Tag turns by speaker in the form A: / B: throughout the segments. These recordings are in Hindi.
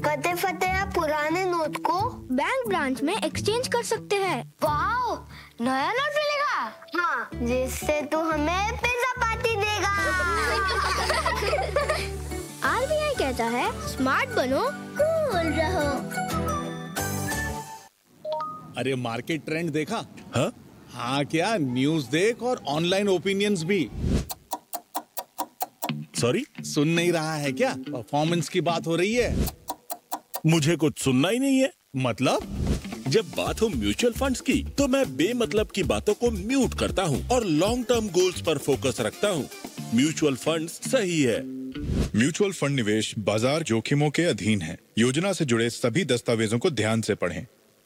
A: फतेह फतेह पुराने नोट को
B: बैंक ब्रांच में एक्सचेंज कर सकते हैं।
A: वाओ, नया नोट मिलेगा? हाँ, जिससे तू हमें पिज्जा पार्टी देगा।
B: RBI कहता है स्मार्ट बनो, कूल रहो।
C: अरे मार्केट ट्रेंड देखा?
D: हाँ?
C: हाँ क्या, न्यूज़ देख और ऑनलाइन ओपिनियंस भी।
D: सॉरी,
C: सुन नहीं रहा है क्या? परफॉर्मेंस की बात हो रही है।
D: मुझे कुछ सुनना ही नहीं है।
C: मतलब?
D: जब बात हो म्यूचुअल फंड्स की, तो मैं बेमतलब की बातों को म्यूट करता हूँ और लॉन्ग टर्म गोल्स पर फोकस रखता हूँ। म्यूचुअल फंड्स सही है।
E: म्यूचुअल फंड निवेश बाजार जोखिमों के अधीन है। योजना से जुड़े सभी दस्तावेजों को ध्यान से पढ़ें।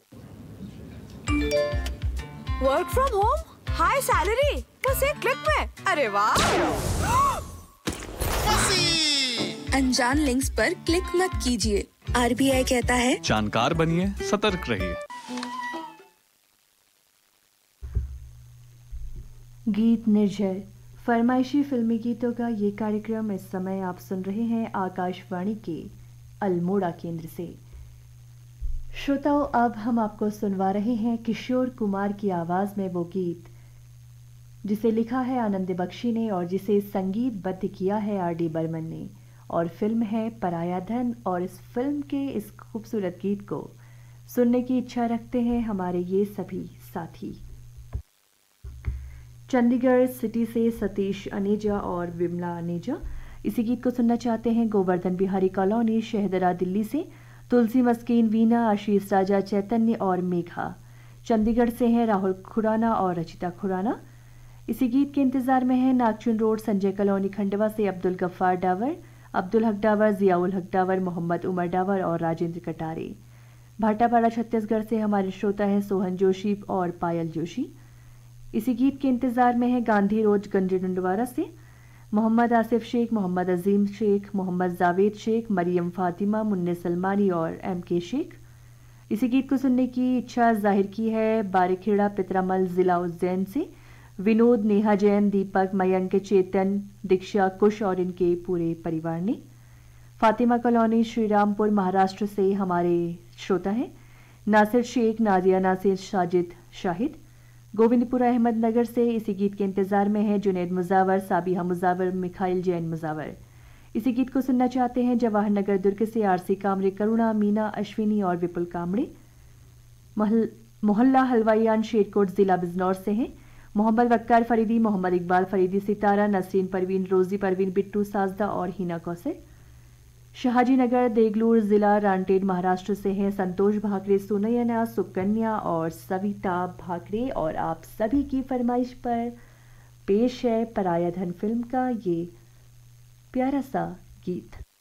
F: Work from home, high salary, बस एक क्लिक में। अरे वाह!
G: अनजान लिंक्स पर क्लिक मत कीजिए। RBI कहता है
H: जानकार बनिए, सतर्क रहिए।
I: गीत निर्जर, फरमाइशी फिल्मी गीतों का ये कार्यक्रम इस समय आप सुन रहे हैं आकाशवाणी के अल्मोड़ा केंद्र से। श्रोताओं, अब हम आपको सुनवा रहे हैं किशोर कुमार की आवाज़ में वो गीत जिसे लिखा है आनंद बख्शी ने और जिसे संगीतबद्ध किया है RD बर्मन ने, और फिल्म है पराया धन। और इस फिल्म के इस खूबसूरत गीत को सुनने की इच्छा रखते हैं हमारे ये सभी साथी। चंडीगढ़ सिटी से सतीश अनेजा और विमला अनेजा इसी गीत को सुनना चाहते हैं। गोवर्धन बिहारी कॉलोनी शहदरा दिल्ली से तुलसी मस्कीन, वीना, आशीष राजा, चैतन्य और मेघा। चंडीगढ़ से हैं राहुल खुराना और रचिता खुराना। इसी गीत के इंतजार में है नागचुन रोड संजय कॉलोनी खंडवा से अब्दुल गफ्फार डावर, अब्दुल हक डावर, जियाउल हक डावर, मोहम्मद उमर डावर और राजेंद्र कटारे। भाटापाड़ा छत्तीसगढ़ से हमारे श्रोता हैं सोहन जोशी और पायल जोशी। इसी गीत के इंतजार में है गांधी रोड गंजडुंडवारा से मोहम्मद आसिफ शेख, मोहम्मद अजीम शेख, मोहम्मद जावेद शेख, मरियम फातिमा, मुन्ने सलमानी और MK शेख। इसी गीत को सुनने की इच्छा जाहिर की है बारिखेड़ा पितरामल जिला उज्जैन से विनोद, नेहा जैन, दीपक, मयंक, चेतन, दीक्षा, कुश और इनके पूरे परिवार ने। फातिमा कॉलोनी श्रीरामपुर महाराष्ट्र से हमारे श्रोता हैं नासिर शेख, नाजिया नासिर, साजिद शाहिद। गोविंदपुरा अहमदनगर से इसी गीत के इंतजार में है जुनैद मुजावर, साबिहा मुजावर, मिखाइल जैन मुजावर। इसी गीत को सुनना चाहते हैं जवाहर नगर दुर्ग से RC कामरे, करुणा, मीना, अश्विनी और विपुल कामड़े। मोहल्ला हलवाईयान शेरकोट जिला बिजनौर से हैं मोहम्मद वक्कार फरीदी, मोहम्मद इकबाल फरीदी, सितारा, नसरीन परवीन, रोजी परवीन, बिट्टू साजदा और हिना कौसर। शहाजी नगर देगलूर जिला रानटेड महाराष्ट्र से हैं संतोष भाकरे, सुनयना, सुकन्या और सविता भाकरे। और आप सभी की फरमाइश पर पेश है पराया धन फिल्म का ये प्यारा सा गीत।